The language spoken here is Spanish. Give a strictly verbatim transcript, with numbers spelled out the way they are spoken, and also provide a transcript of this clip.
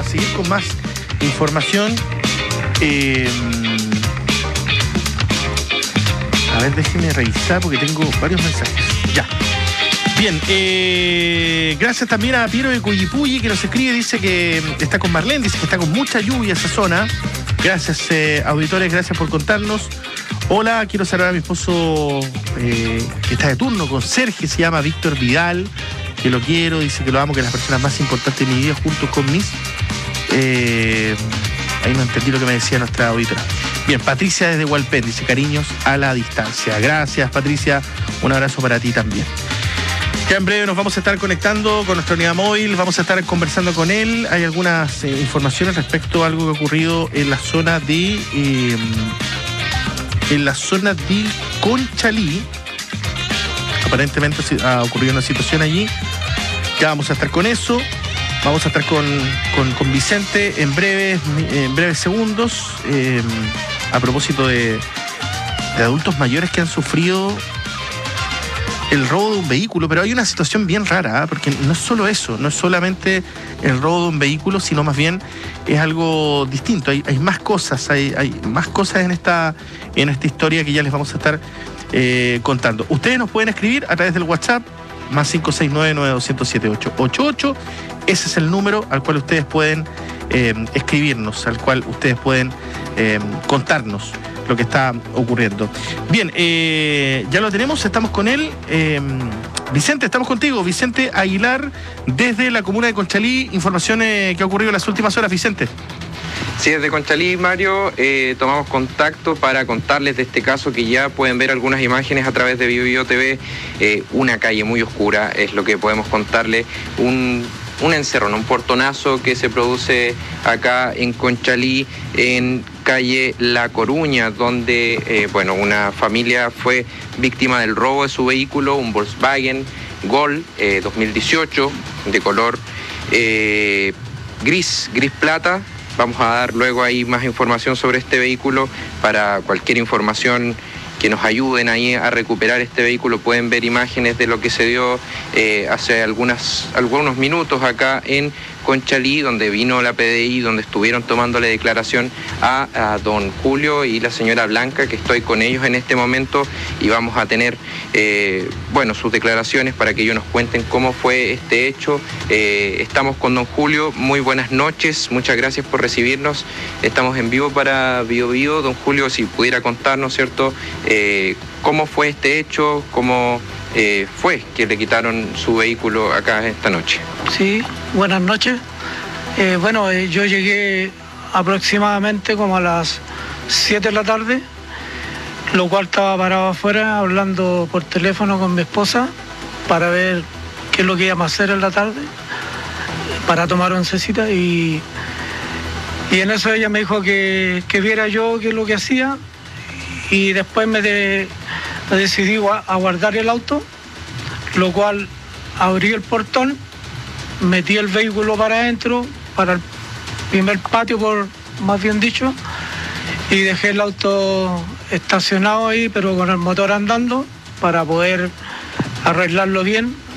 seguir con más información. Eh, a ver, déjenme revisar porque tengo varios mensajes. Ya. Bien, eh, gracias también a Piero de Cuyipulli que nos escribe, dice que está con Marlene, dice que está con mucha lluvia esa zona. Gracias, eh, auditores, gracias por contarnos. Hola, quiero saludar a mi esposo eh, que está de turno con Sergio, se llama Víctor Vidal, que lo quiero, dice que lo amo, que es la persona más importante de mi vida junto con mis... Eh, ahí no entendí lo que me decía nuestra auditora. Bien, Patricia desde Hualpén, dice cariños a la distancia. Gracias, Patricia, un abrazo para ti también. Ya en breve nos vamos a estar conectando con nuestra unidad móvil, vamos a estar conversando con él. Hay algunas eh, informaciones respecto a algo que ha ocurrido en la zona de eh, en la zona de Conchalí. Aparentemente ha ocurrido una situación allí. Ya vamos a estar con eso. Vamos a estar con, con, con Vicente en breves, en breves segundos. Eh, a propósito de, de adultos mayores que han sufrido el robo de un vehículo, pero hay una situación bien rara, ¿eh? Porque no es solo eso, no es solamente el robo de un vehículo, sino más bien es algo distinto. Hay, hay más cosas, hay, hay más cosas en esta, en esta historia que ya les vamos a estar eh, contando. Ustedes nos pueden escribir a través del WhatsApp, más cinco seis nueve, nueve dos cero siete, ocho ocho ocho. Ese es el número al cual ustedes pueden eh, escribirnos, al cual ustedes pueden eh, contarnos lo que está ocurriendo. Bien, eh, ya lo tenemos, estamos con él. Eh, Vicente, estamos contigo. Vicente Aguilar, desde la comuna de Conchalí. Informaciones que ha ocurrido en las últimas horas, Vicente. Sí, desde Conchalí, Mario, eh, tomamos contacto para contarles de este caso que ya pueden ver algunas imágenes a través de Bio Bio T V. Eh, una calle muy oscura es lo que podemos contarle. Un... un encerrón, un portonazo que se produce acá en Conchalí, en calle La Coruña, donde eh, bueno, una familia fue víctima del robo de su vehículo, un Volkswagen Gol eh, dos mil dieciocho, de color eh, gris, gris plata. Vamos a dar luego ahí más información sobre este vehículo. Para cualquier información que nos ayuden ahí a recuperar este vehículo, pueden ver imágenes de lo que se dio eh, hace algunas, algunos minutos acá en Conchalí, donde vino la P D I, donde estuvieron tomándole declaración a, a don Julio y la señora Blanca, que estoy con ellos en este momento, y vamos a tener eh, bueno, sus declaraciones para que ellos nos cuenten cómo fue este hecho. Eh, estamos con don Julio, muy buenas noches, muchas gracias por recibirnos, estamos en vivo para Bio Bio. Don Julio, si pudiera contarnos, ¿cierto?, eh, cómo fue este hecho, cómo eh, fue que le quitaron su vehículo acá esta noche. Sí, buenas noches. Eh, bueno, eh, yo llegué aproximadamente como a las siete de la tarde, lo cual estaba parado afuera hablando por teléfono con mi esposa para ver qué es lo que íbamos a hacer en la tarde, para tomar oncecita, y, y en eso ella me dijo que, que viera yo qué es lo que hacía, y después me, de, me decidí a guardar el auto, lo cual abrí el portón, metí el vehículo para adentro, para el primer patio, por más bien dicho, y dejé el auto estacionado ahí, pero con el motor andando, para poder arreglarlo bien,